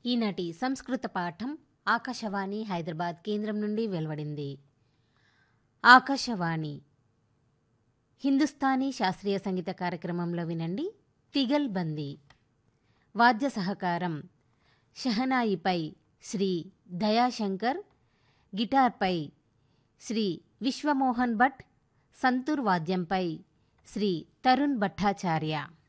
ఈనాటి సంస్కృత పాఠం ఆకాశవాణి హైదరాబాద్ కేంద్రం నుండి వెలువడింది. ఆకాశవాణి హిందుస్థానీ శాస్త్రీయ సంగీత కార్యక్రమంలో వినండి తిగల్ బందీ. వాద్య సహకారం షహనాయిపై శ్రీ దయాశంకర్, గిటార్పై శ్రీ విశ్వమోహన్ భట్, సంతూర్ వాద్యంపై శ్రీ తరుణ్ భట్టాచార్య.